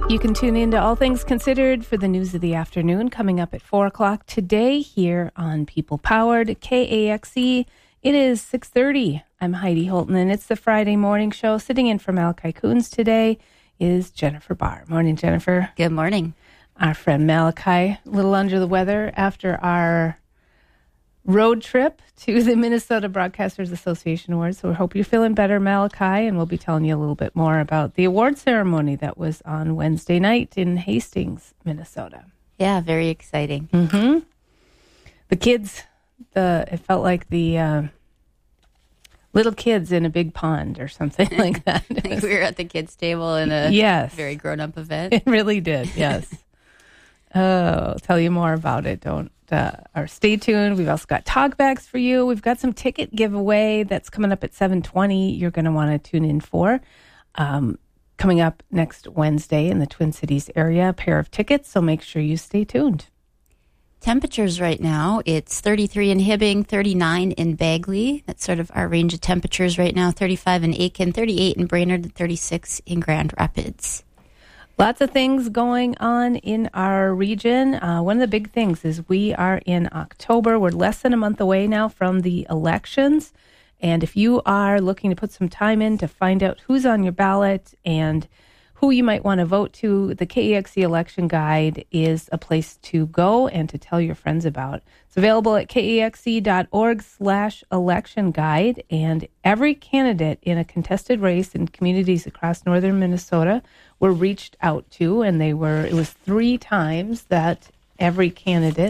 You can tune in to All Things Considered for the news of the afternoon coming up at 4 o'clock today here on People Powered KAXE. It is 6:30. I'm Heidi Holton, and it's the Friday morning show. Sitting in for Malachi Coons today is Jennifer Barr. Morning, Jennifer. Good morning. Our friend Malachi, a little under the weather after our road trip to the Minnesota Broadcasters Association Awards. So we hope you're feeling better, Malachi, and we'll be telling you a little bit more about the award ceremony that was on Wednesday night in Hastings, Minnesota. Yeah, very exciting. Mm-hmm. The kids, it felt like the little kids in a big pond or something like that. We were at the kids' table in a very grown-up event. It really did, yes. I'll tell you more about it. Or stay tuned. We've also got talkbacks for you. We've got some ticket giveaway that's coming up at 7:20. You're going to want to tune in for. Coming up next Wednesday in the Twin Cities area, a pair of tickets, so make sure you stay tuned. Temperatures right now, it's 33 in Hibbing, 39 in Bagley. That's sort of our range of temperatures right now. 35 in Aiken, 38 in Brainerd, and 36 in Grand Rapids. Lots of things going on in our region. One of the big things is we are in October. We're less than a month away now from the elections. And if you are looking to put some time in to find out who's on your ballot and who you might want to vote to, the KEXE Election Guide is a place to go and to tell your friends about. It's available at kexe.org/election guide. And every candidate in a contested race in communities across northern Minnesota were reached out to, and it was 3 times that every candidate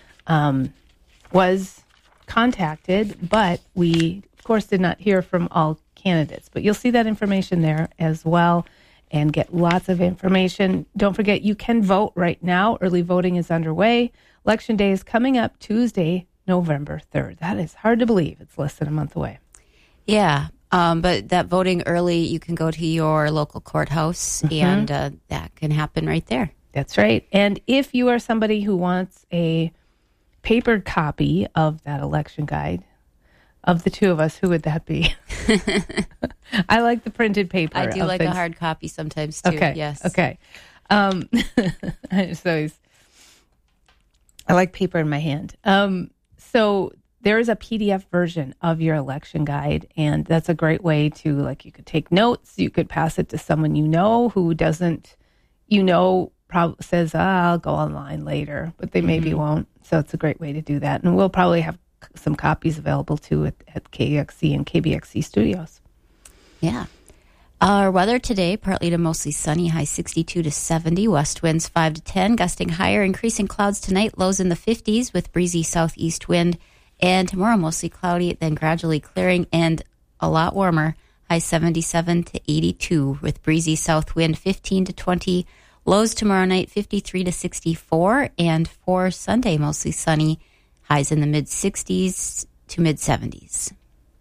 was contacted, but we, of course, did not hear from all candidates. But you'll see that information there as well and get lots of information. Don't forget, you can vote right now. Early voting is underway. Election Day is coming up Tuesday, November 3rd. That is hard to believe. It's less than a month away. Yeah. But that voting early, you can go to your local courthouse, and that can happen right there. That's right. And if you are somebody who wants a paper copy of that election guide, of the two of us, who would that be? I like the printed paper. I do like a hard copy sometimes, too. Okay. Yes. Okay. I like paper in my hand. So there is a PDF version of your election guide, and that's a great way to, you could take notes. You could pass it to someone you know who doesn't, probably says, I'll go online later, but they maybe won't. So it's a great way to do that. And we'll probably have some copies available, too, at KEXE and KBXE studios. Yeah. Our weather today, partly to mostly sunny, high 62 to 70, west winds 5 to 10, gusting higher, increasing clouds tonight, lows in the 50s with breezy southeast wind. And tomorrow, mostly cloudy, then gradually clearing and a lot warmer, high 77 to 82 with breezy south wind 15 to 20. Lows tomorrow night 53 to 64. And for Sunday, mostly sunny, highs in the mid-60s to mid-70s.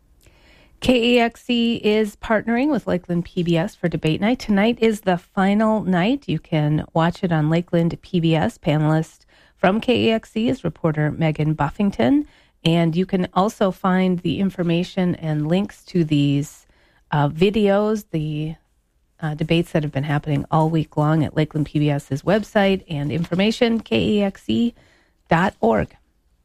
KEXE is partnering with Lakeland PBS for debate night. Tonight is the final night. You can watch it on Lakeland PBS. Panelist from KEXE is reporter Megan Buffington. And you can also find the information and links to these videos, the debates that have been happening all week long at Lakeland PBS's website, and information, kexe.org.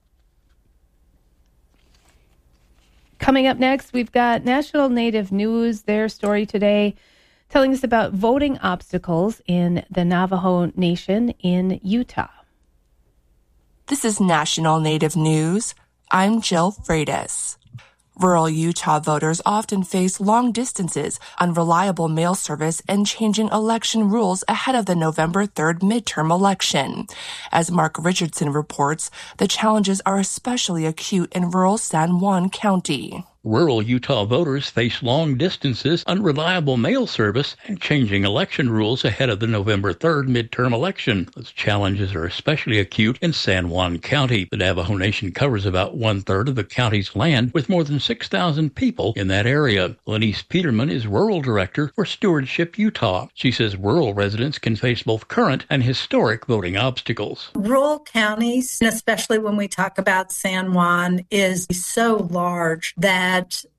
Coming up next, we've got National Native News, their story today, telling us about voting obstacles in the Navajo Nation in Utah. This is National Native News. I'm Jill Freitas. Rural Utah voters often face long distances, unreliable mail service, and changing election rules ahead of the November 3rd midterm election. As Mark Richardson reports, the challenges are especially acute in rural San Juan County. Rural Utah voters face long distances, unreliable mail service, and changing election rules ahead of the November 3rd midterm election. Those challenges are especially acute in San Juan County. The Navajo Nation covers about 1/3 of the county's land, with more than 6,000 people in that area. Lenise Peterman is Rural Director for Stewardship Utah. She says rural residents can face both current and historic voting obstacles. Rural counties, and especially when we talk about San Juan, is so large that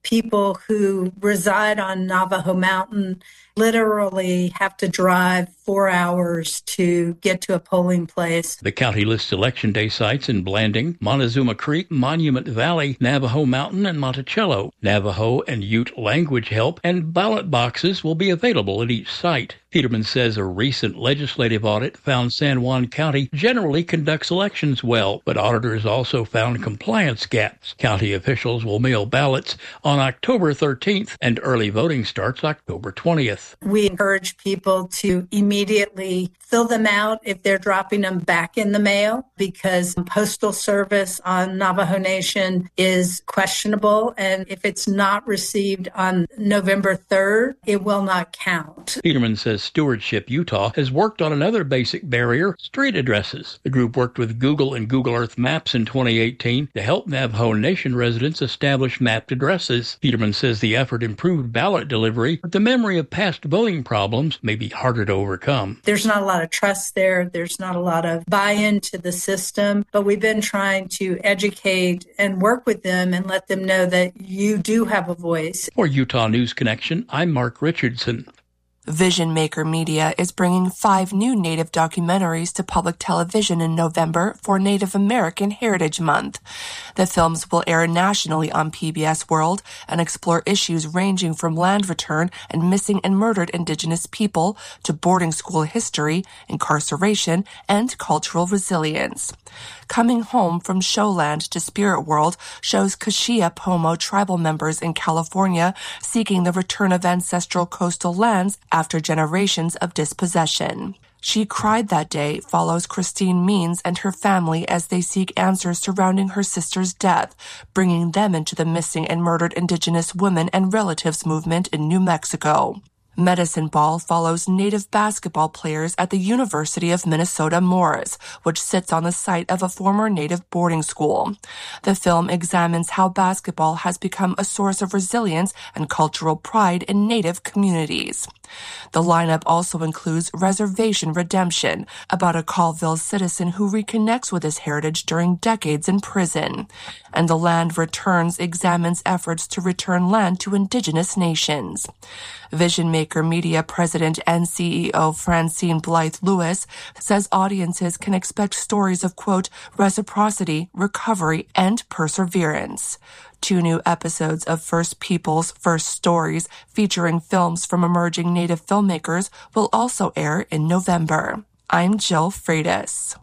people who reside on Navajo Mountain literally have to drive 4 hours to get to a polling place. The county lists Election Day sites in Blanding, Montezuma Creek, Monument Valley, Navajo Mountain, and Monticello. Navajo and Ute language help and ballot boxes will be available at each site. Peterman says a recent legislative audit found San Juan County generally conducts elections well, but auditors also found compliance gaps. County officials will mail ballots on October 13th, and early voting starts October 20th. We encourage people to immediately fill them out if they're dropping them back in the mail, because postal service on Navajo Nation is questionable, and if it's not received on November 3rd, it will not count. Peterman says Stewardship Utah has worked on another basic barrier, street addresses. The group worked with Google and Google Earth Maps in 2018 to help Navajo Nation residents establish mapped addresses. Peterman says the effort improved ballot delivery, but the memory of past voting problems may be harder to overcome. There's not a lot of trust there. There's not a lot of buy-in to the system, but we've been trying to educate and work with them and let them know that you do have a voice. For Utah News Connection, I'm Mark Richardson. Vision Maker Media is bringing 5 new Native documentaries to public television in November for Native American Heritage Month. The films will air nationally on PBS World and explore issues ranging from land return and missing and murdered Indigenous people to boarding school history, incarceration, and cultural resilience. Coming Home from Showland to Spirit World shows Kashia Pomo tribal members in California seeking the return of ancestral coastal lands after generations of dispossession. She Cried That Day follows Christine Means and her family as they seek answers surrounding her sister's death, bringing them into the missing and murdered Indigenous women and relatives movement in New Mexico. Medicine Ball follows Native basketball players at the University of Minnesota Morris, which sits on the site of a former Native boarding school. The film examines how basketball has become a source of resilience and cultural pride in Native communities. The lineup also includes Reservation Redemption, about a Colville citizen who reconnects with his heritage during decades in prison. And The Land Returns examines efforts to return land to Indigenous nations. Vision Maker Media President and CEO Francine Blythe Lewis says audiences can expect stories of, quote, reciprocity, recovery, and perseverance. 2 new episodes of First Peoples, First Stories, featuring films from emerging Native filmmakers, will also air in November. I'm Jill Freitas.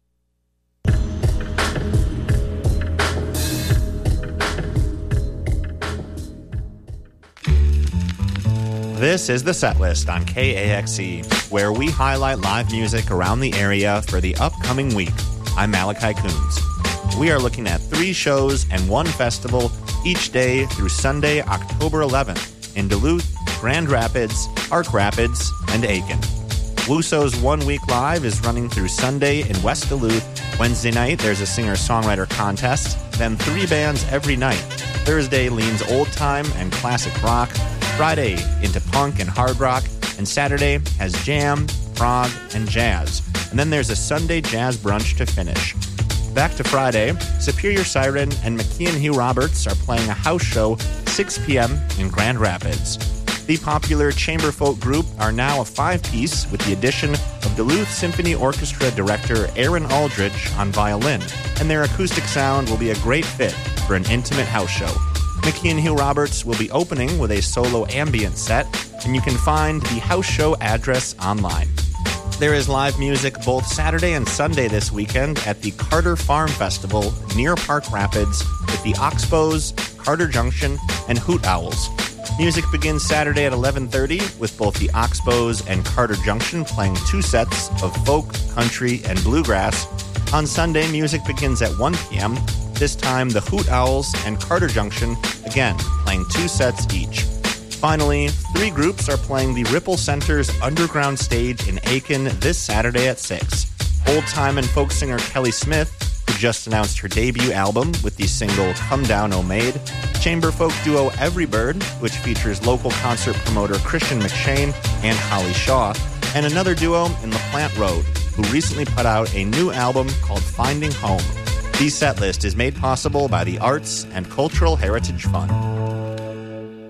This is the set list on KAXE, where we highlight live music around the area for the upcoming week. I'm Malachi Coons. We are looking at 3 shows and 1 festival each day through Sunday, October 11th in Duluth, Grand Rapids, Park Rapids, and Aiken. WUSO's 1 Week Live is running through Sunday in West Duluth. Wednesday night, there's a singer-songwriter contest, then 3 bands every night. Thursday leans old time and classic rock. Friday into punk and hard rock, and Saturday has jam, prog, and jazz. And then there's a Sunday jazz brunch to finish. Back to Friday, Superior Siren and McKeon Hugh Roberts are playing a house show 6 p.m. in Grand Rapids. The popular chamberfolk group are now a 5-piece with the addition of Duluth Symphony Orchestra director Aaron Aldridge on violin, and their acoustic sound will be a great fit for an intimate house show. McKeon Hugh Roberts will be opening with a solo ambient set, and you can find the house show address online. There is live music both Saturday and Sunday this weekend at the Carter Farm Festival near Park Rapids with the Oxbows, Carter Junction, and Hoot Owls. Music begins Saturday at 11:30 with both the Oxbows and Carter Junction playing 2 sets of folk, country, and bluegrass. On Sunday, music begins at 1 p.m., this time the Hoot Owls and Carter Junction, again, playing 2 sets each. Finally, 3 groups are playing the Ripple Center's underground stage in Aiken this Saturday at 6. Old-time and folk singer Kelly Smith, who just announced her debut album with the single Come Down O Maid, chamber folk duo Everybird, which features local concert promoter Christian McShane and Holly Shaw, and another duo in La Plante Road, who recently put out a new album called Finding Home. The set list is made possible by the Arts and Cultural Heritage Fund.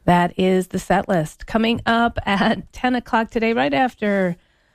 That is the set list. Coming up at 10 o'clock today, right after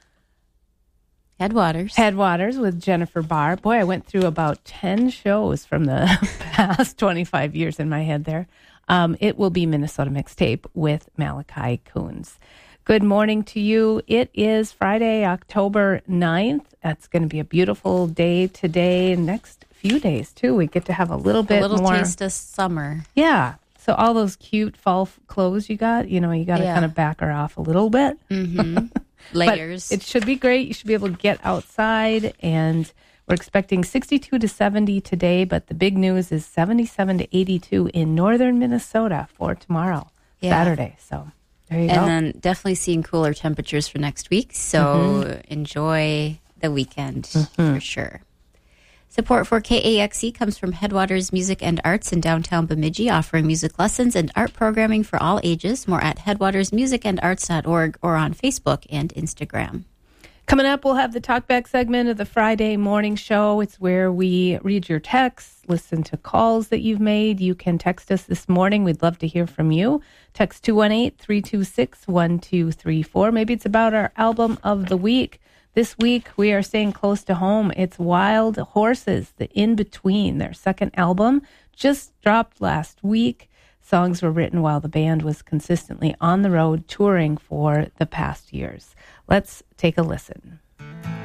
Headwaters with Jennifer Barr. Boy, I went through about 10 shows from the past 25 years in my head there. It will be Minnesota Mixtape with Malachi Coons. Good morning to you. It is Friday, October 9th. That's going to be a beautiful day today. Next few days, too. We get to have a little more taste of summer. Yeah. So all those cute fall clothes you got to kind of back her off a little bit. Mm-hmm. Layers. But it should be great. You should be able to get outside, and we're expecting 62 to 70 today, but the big news is 77 to 82 in northern Minnesota for tomorrow, Saturday. So there you go. And then definitely seeing cooler temperatures for next week, so enjoy the weekend for sure. Support for KAXE comes from Headwaters Music and Arts in downtown Bemidji, offering music lessons and art programming for all ages. More at headwatersmusicandarts.org or on Facebook and Instagram. Coming up, we'll have the talkback segment of the Friday morning show. It's where we read your texts, listen to calls that you've made. You can text us this morning. We'd love to hear from you. Text 218-326-1234. Maybe it's about our album of the week. This week, we are staying close to home. It's Wild Horses, the In-Between. Their second album just dropped last week. Songs were written while the band was consistently on the road touring for the past years. Let's take a listen.